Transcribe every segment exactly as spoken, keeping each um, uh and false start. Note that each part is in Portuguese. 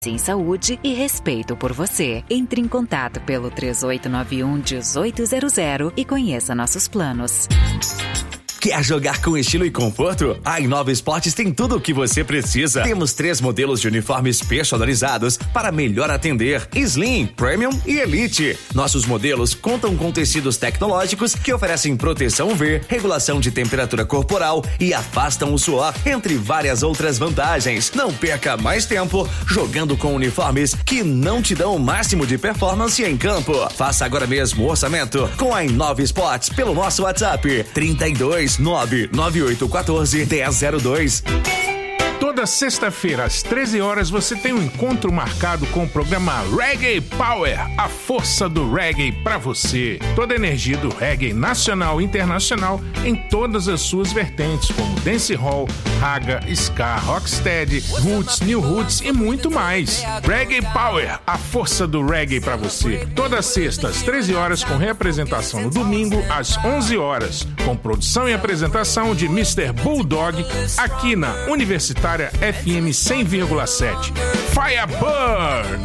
em saúde e respeito por você. Entre em contato pelo três oito nove um, um oito zero zero e conheça nossos planos. Quer jogar com estilo e conforto? A Inova Esportes tem tudo o que você precisa. Temos três modelos de uniformes personalizados para melhor atender: Slim, Premium e Elite. Nossos modelos contam com tecidos tecnológicos que oferecem proteção U V, regulação de temperatura corporal e afastam o suor, entre várias outras vantagens. Não perca mais tempo jogando com uniformes que não te dão o máximo de performance em campo. Faça agora mesmo o orçamento com a Inova Esportes pelo nosso WhatsApp trinta e dois, nove nove oito um quatro, um zero zero dois. Toda sexta-feira, às treze horas, você tem um encontro marcado com o programa Reggae Power, a força do reggae pra você. Toda a energia do reggae nacional e internacional em todas as suas vertentes, como dancehall, raga, ska, rocksteady, roots, new roots e muito mais. Reggae Power, a força do reggae pra você. Toda sexta, às treze horas, com representação no domingo, às onze horas, com produção e apresentação de mister Bulldog, aqui na Universitária F M cem vírgula sete. Fireburn!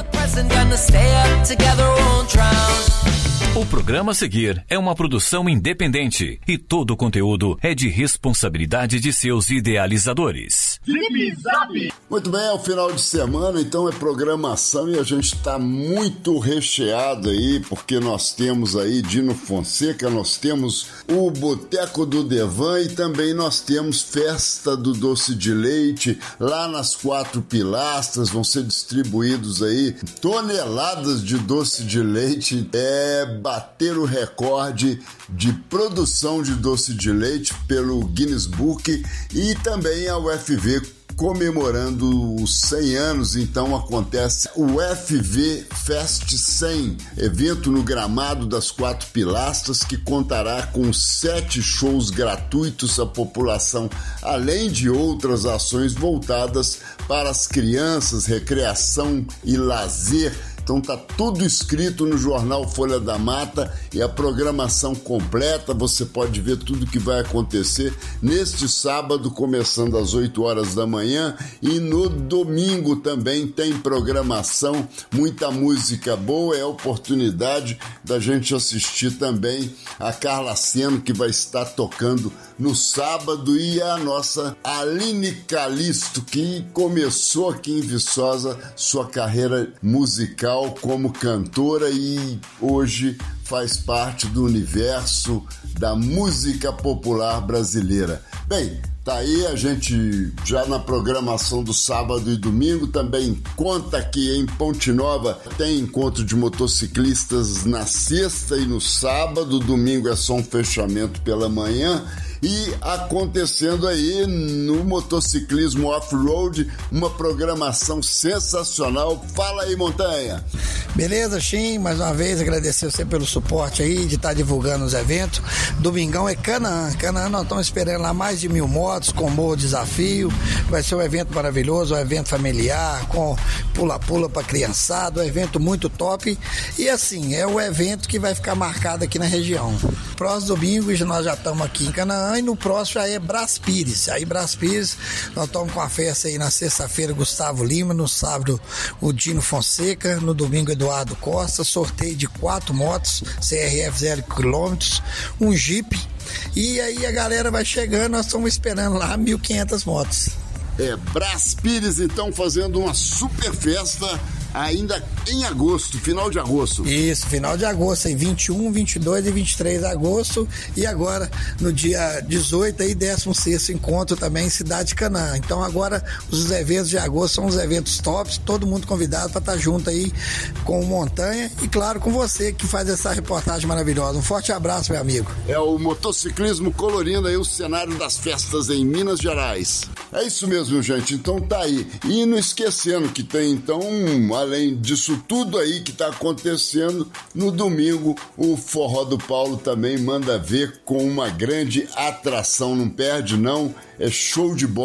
O programa a seguir é uma produção independente e todo o conteúdo é de responsabilidade de seus idealizadores. Zip Zap! Muito bem, é o final de semana, então é programação e a gente está muito recheado aí, porque nós temos aí Dino Fonseca, nós temos o Boteco do Devan e também nós temos Festa do Doce de Leite. Lá nas Quatro Pilastras vão ser distribuídos aí toneladas de doce de leite. É bater o recorde de produção de doce de leite pelo Guinness Book, e também a U F V comemorando os cem anos. Então acontece o U F V Fest cem, evento no gramado das Quatro Pilastras, que contará com sete shows gratuitos à população, além de outras ações voltadas para as crianças, recreação e lazer. Então tá tudo escrito no jornal Folha da Mata e a programação completa. Você pode ver tudo que vai acontecer neste sábado, começando às oito horas da manhã, e no domingo também tem programação, muita música boa. É a oportunidade da gente assistir também a Carla Seno, que vai estar tocando no sábado, e a nossa Aline Calisto, que começou aqui em Viçosa sua carreira musical como cantora e hoje faz parte do universo da música popular brasileira. Bem, tá aí, a gente já na programação do sábado e domingo também conta que em Ponte Nova tem encontro de motociclistas na sexta e no sábado. Domingo é só um fechamento pela manhã. E acontecendo aí no motociclismo off-road, uma programação sensacional. Fala aí, Montanha. Beleza, Xim? Mais uma vez agradecer você pelo suporte aí, de estar divulgando os eventos. Domingão é Canaã. Canaã, nós estamos esperando lá mais de mil motos com Morro Desafio. Vai ser um evento maravilhoso, um evento familiar, com pula-pula para criançada, um evento muito top. E assim, é o evento que vai ficar marcado aqui na região. Próximo domingo nós já estamos aqui em Canaã, e no próximo já é Brás Pires. Aí Brás Pires, nós estamos com a festa aí na sexta-feira, Gustavo Lima, no sábado o Dino Fonseca, no domingo Eduardo Costa, sorteio de quatro motos C R F zero quilômetros, um Jeep, e aí a galera vai chegando, nós estamos esperando lá mil e quinhentas motos. É, Brás Pires então fazendo uma super festa ainda em agosto, final de agosto. Isso, final de agosto, aí vinte e um, vinte e dois e vinte e três de agosto, e agora no dia dezoito aí, décimo sexto encontro também em Cidade de Canaã. Então agora os eventos de agosto são os eventos tops, todo mundo convidado para estar junto aí com o Montanha e claro com você que faz essa reportagem maravilhosa. Um forte abraço, meu amigo. É o motociclismo colorindo aí o cenário das festas em Minas Gerais. É isso mesmo, gente, então tá aí. E não esquecendo que tem então, além disso tudo aí que tá acontecendo, no domingo o Forró do Paulo também manda ver com uma grande atração, não perde não, é show de bola,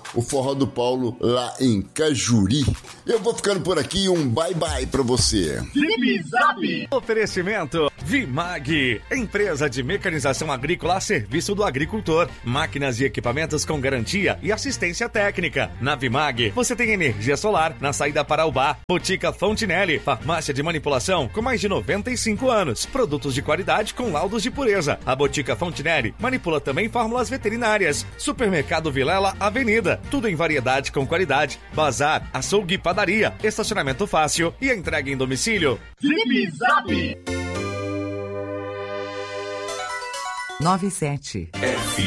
o Forró do Paulo lá em Cajuri. Eu vou ficando por aqui, um bye-bye pra você. Zip Zap. Oferecimento Vimag, empresa de mecanização agrícola a serviço do agricultor. Máquinas e equipamentos com garantia e assistência técnica. Na Vimag, você tem energia solar na saída para o bar. Botica Fontinelli, farmácia de manipulação com mais de noventa e cinco anos. Produtos de qualidade com laudos de pureza. A Botica Fontinelli manipula também fórmulas veterinárias. Supermercado Vilela Avenida, tudo em variedade com qualidade. Bazar, açougue e padaria, estacionamento fácil e entrega em domicílio. Zip Zap. noventa e sete. F